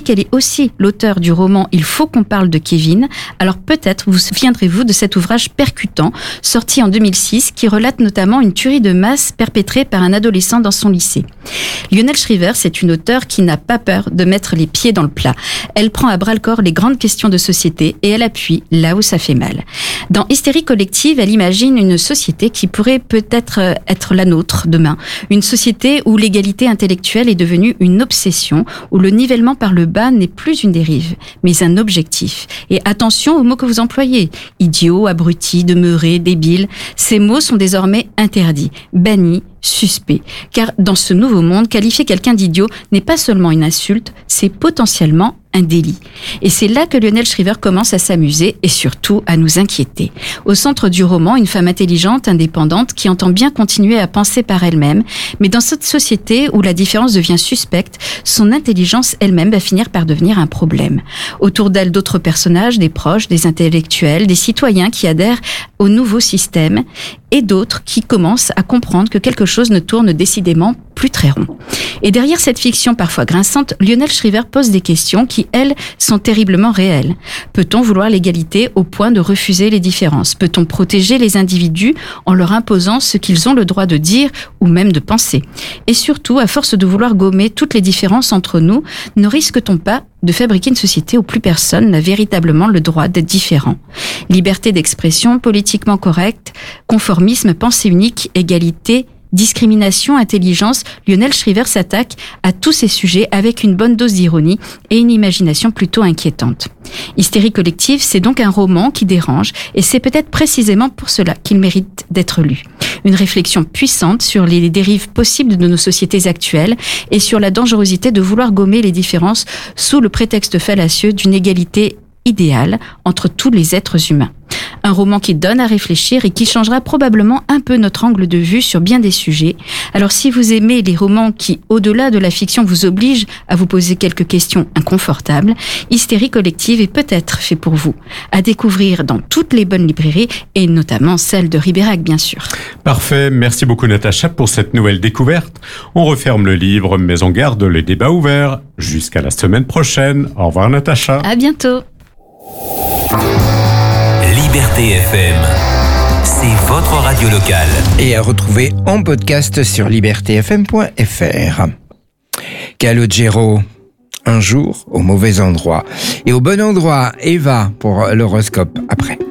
qu'elle est aussi l'auteure du roman Il faut qu'on parle de Kevin, alors peut-être vous souviendrez-vous de cet ouvrage percutant, sorti en 2006, qui relate notamment une tuerie de masse perpétrée par un adolescent dans son lycée. Lionel Shriver, c'est une auteure qui n'a pas peur de mettre les pieds dans le plat. Elle prend à bras-le-corps les grandes questions de société et elle appuie là où ça fait mal. Dans Hystérie collective, elle imagine une société qui pourrait peut-être être la nôtre demain. Une société où l'égalité intellectuelle est devenue une obsession, où le nivellement par le bas n'est plus une dérive, mais un objectif. Et attention aux mots que vous employez. Idiot, abruti, demeuré, débile. Ces mots sont désormais interdits, bannis, suspect. Car dans ce nouveau monde, qualifier quelqu'un d'idiot n'est pas seulement une insulte, c'est potentiellement un délit. Et c'est là que Lionel Shriver commence à s'amuser et surtout à nous inquiéter. Au centre du roman, une femme intelligente, indépendante, qui entend bien continuer à penser par elle-même, mais dans cette société où la différence devient suspecte, son intelligence elle-même va finir par devenir un problème. Autour d'elle, d'autres personnages, des proches, des intellectuels, des citoyens qui adhèrent au nouveau système et d'autres qui commencent à comprendre que quelque chose ne tourne décidément plus très rond. Et derrière cette fiction parfois grinçante, Lionel Shriver pose des questions qui, elles, sont terriblement réelles. Peut-on vouloir l'égalité au point de refuser les différences ? Peut-on protéger les individus en leur imposant ce qu'ils ont le droit de dire ou même de penser ? Et surtout, à force de vouloir gommer toutes les différences entre nous, ne risque-t-on pas de fabriquer une société où plus personne n'a véritablement le droit d'être différent ? Liberté d'expression, politiquement correcte, conformisme, pensée unique, égalité, discrimination, intelligence, Lionel Shriver s'attaque à tous ces sujets avec une bonne dose d'ironie et une imagination plutôt inquiétante. Hystérie collective, c'est donc un roman qui dérange et c'est peut-être précisément pour cela qu'il mérite d'être lu. Une réflexion puissante sur les dérives possibles de nos sociétés actuelles et sur la dangerosité de vouloir gommer les différences sous le prétexte fallacieux d'une égalité idéale entre tous les êtres humains. Un roman qui donne à réfléchir et qui changera probablement un peu notre angle de vue sur bien des sujets. Alors si vous aimez les romans qui, au-delà de la fiction, vous obligent à vous poser quelques questions inconfortables, Hystérie collective est peut-être fait pour vous. À découvrir dans toutes les bonnes librairies et notamment celle de Ribérac, bien sûr. Parfait, merci beaucoup Natacha pour cette nouvelle découverte. On referme le livre, mais on garde les débats ouverts. Jusqu'à la semaine prochaine. Au revoir Natacha. À bientôt. Liberté FM, c'est votre radio locale. Et à retrouver en podcast sur libertéfm.fr. Calogero, un jour au mauvais endroit. Et au bon endroit, Eva pour l'horoscope après.